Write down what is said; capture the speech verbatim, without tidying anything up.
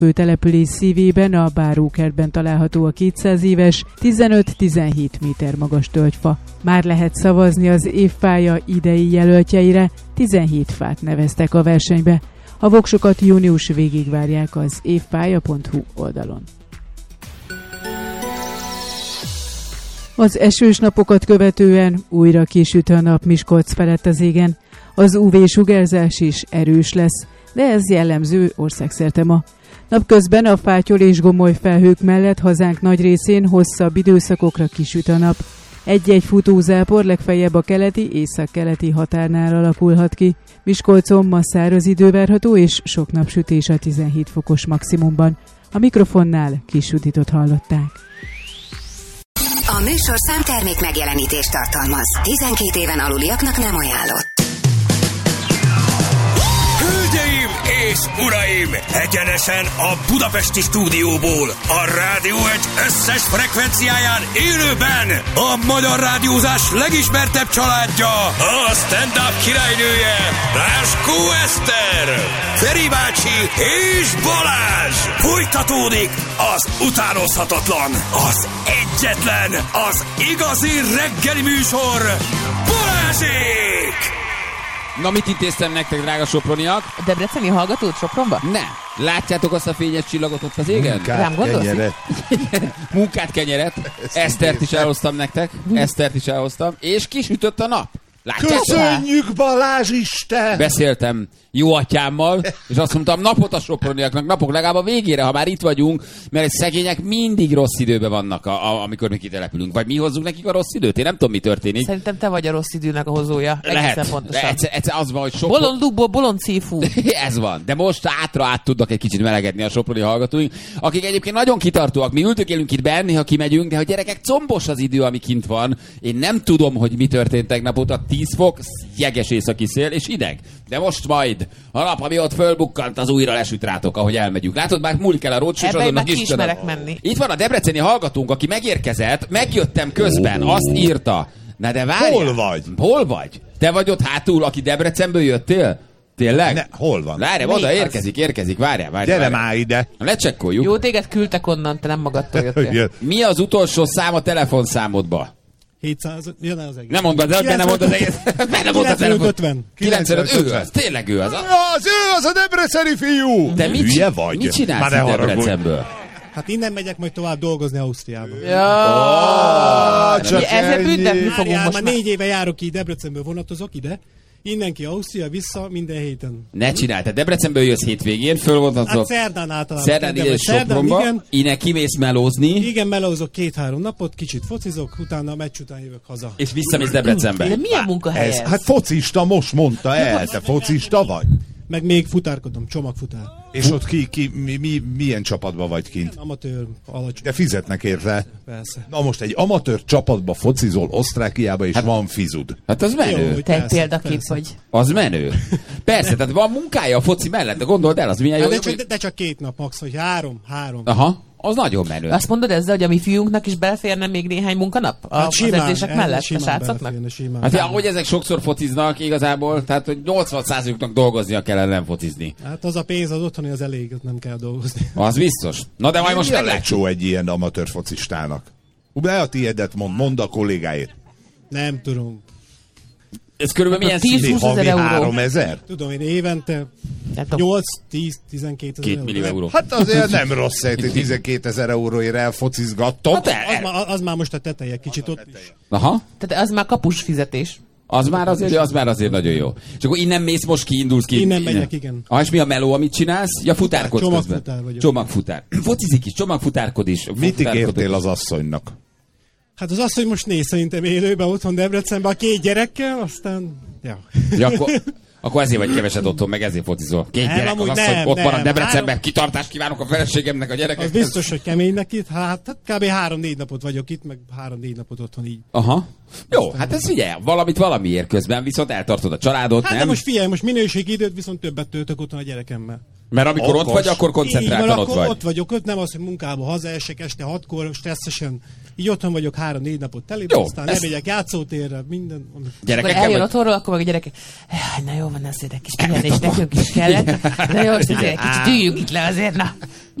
Főtelepülés szívében, a Bárókertben található a kétszáz éves, tizenöt-tizenhét méter magas tölgyfa. Már lehet szavazni az évfája idei jelöltjeire, tizenhét fát neveztek a versenybe. A voksokat június végig várják az évfája pont hu oldalon. Az esős napokat követően újra kisüt a nap Miskolc felett az égen. Az ú vé-sugárzás is erős lesz, de ez jellemző országszerte ma. Napközben a fátyol és gomoly felhők mellett hazánk nagy részén hosszabb időszakokra kisüt a nap. Egy-egy futózápor legfeljebb a keleti, északkeleti határnál alakulhat ki. Miskolcon ma száraz idő várható és sok napsütés a tizenhét fokos maximumban. A mikrofonnál Kis Juditot hallották. A műsor számtermék megjelenítést tartalmaz. tizenkét éven aluliaknak nem ajánlott. Hölgyeim és uraim! Egyenesen a budapesti stúdióból, a Rádió egy összes frekvenciáján élőben a magyar rádiózás legismertebb családja, a stand-up királynője, Ráskó Eszter, Feri bácsi és Balázs! Folytatódik az utánozhatatlan, az egyetlen, az igazi reggeli műsor, Balázsék! Na, mit intéztem nektek, drága soproniak? A debreceni hallgatót Sopronba? Nem. Látjátok azt a fényes csillagot ott az égen? Munkát, Rám gondolsz? kenyeret. Munkát, kenyeret. Esztert is elhoztam nektek. Esztert is elhoztam. És kisütött a nap. Látjátok? Köszönjük, Balázs Isten! Beszéltem jó atyámmal, és azt mondtam, napot a soproniaknak, napok legalább a végére, ha már itt vagyunk, mert egy szegények mindig rossz időben vannak, a, a, amikor mi kitelepülünk. Vagy mi hozzuk nekik a rossz időt? Én nem tudom, mi történik. Szerintem te vagy a rossz időnek a hozója. Lehet. Pontosan. Egyszer, egyszer az van, hogy Sopron... Bolond dugból, bolond szífú. Ez van. De most átra át tudnak egy kicsit melegedni a soproni hallgatóink, akik egyébként nagyon kitartóak. Mi ültök élünk itt benni, ha kimegyünk, de hogy gyerekek, combos az idő, ami kint van. Én nem tudom, hogy mi történt tegnap óta. tíz fok, jeges északi szél és ideg. De most majd a nap, ami ott fölbukkant, az újra lesüt rátok, ahogy elmegyünk. Látod, már múlik el a rócsúsodonnak is. Ismerek menni. Itt van a debreceni hallgatónk, aki megérkezett, megjöttem közben, azt írta. Na de várjál. Hol vagy? Hol vagy? Te vagy ott hátul, aki Debrecenből jöttél? Tényleg? Ne, hol van? Várjál, Melyik oda az? érkezik, érkezik, várjál, várjál. Gyere várjál. már ide. Lecsekkoljuk. Jó, téged küldtek onnan, te nem magadtól jöttél. Mi az utolsó szám a telefonszámodba? hétszáz, jön el az egész. Nem mondod, de benne mondod az egész. Benne mondod a telefon. ötven. kilencvenöt, ő az, tényleg ő az. Az ő, az a debreceni fiú! Te mit, hülye vagy? mit csinálsz Már ne itt Debrecenből? Hát innen megyek majd tovább dolgozni Ausztriába. Ja, Oh, csak ezzel ennyi. büntetni fogunk Várjál, most már már. négy éve járok ki, Debrecenből vonatozok ide. Innen ki Ausztria, vissza minden héten. Ne csinálj, te Debrecenből jössz hétvégén, fölvontatod. Hát szerdán általában. Szerdán ide és Szerdán, Sopronba, igen. innen kimész melózni, Igen, melózok két-három napot, kicsit focizok, utána a meccs után jövök haza. és visszamész Debrecenbe. De milyen munkahely Ez, ez? hát focista, most mondta el, te focista vagy? Meg még futárkodom, csomagfutár. És ott ki, ki mi, mi, milyen csapatban vagy kint? Amatőr, alacsony. De fizetnek érte. Persze. Na most egy amatőr csapatba focizol Osztrákiába, és hát, van fizud. Hát az menő. Jó, hogy Te egy persze, példakép persze. vagy. Az menő. Persze, tehát van munkája a foci mellett, de gondold el, az milyen jó. Hát de, jó, csak, hogy- de csak két nap max, vagy három, három. Aha, az nagyon menő. Azt mondod ezzel, hogy a mi fiúnknak is beleférne még néhány munkanap? A, Hát az simán, edzések ez mellett a simán srácoknak? beleférne, simán. Hát ja, ahogy ezek sokszor fociznak igazából, tehát hogy nyolcvan százalékuknak dolgoznia kellene, nem focizni. Hát az a pénz, az otthoni az elég, ott nem kell dolgozni. Az biztos. Na de majd most Mi a meglátjuk. lecsó egy ilyen amatőr focistának? De a tiédet mond, mondd a kollégáért. Nem tudom. Ez körülbelül milyen tíz szín? húsz ezer Havi euró. háromezer? Tudom én évente Nem tudom. nyolc, tíz, tizenkét ezer Két millió euró. Hát azért nem rossz, hogy tizenkétezer euróért elfocizgattok. Hát el, Az, el. már, az már most a teteje, kicsit ott is. Aha. Tehát az már kapus fizetés. Az már azért, az már azért nagyon jó. És akkor innen mész, most kiindulsz ki. Innen megyek, igen. Ah, és mi a meló, amit csinálsz? Ja, futárkodsz Csomagfutár közben. vagyok. Csomagfutár. Focizik is, csomagfutárkod is. Mit futárkodod ígértél is. az asszonynak? Hát az az, hogy most néz szerintem élőben otthon Debrecenben a két gyerekkel, aztán... Ja. Ja, akkor, akkor ezért vagy keveset otthon, meg ezért focizol. Két Nem, gyerek, az amúgy az, hogy nem, ott marad nem. Debrecenben. Három- Kitartást kívánok a feleségemnek, a Az gyerekeknek. biztos, hogy kemény neki. Hát, hát kb. három-négy napot vagyok itt, meg három-négy napot otthon így. Aha. Jó, hát ez ugye, valamit valamiért közben, viszont eltartod a családot, Hát nem? de most figyelj, most minőségi időt viszont többet töltök otthon a gyerekemmel. Mert amikor Okos. ott vagy, akkor koncentráltan Így van, ott akkor vagy. ott vagyok, ott nem az, hogy munkába hazaesek este hatkor, stresszesen. Így otthon vagyok három-négy napot telében, Jó, aztán ezt- lemegyek játszótérre, minden. Akkor Gyerekekkel eljön vagy? otthonról, akkor meg a gyerekek, "Jaj, na jó van, azért egy kis pihenés nekünk is kellett. Na jó, most azért egy kicsit üljünk itt le azért, na.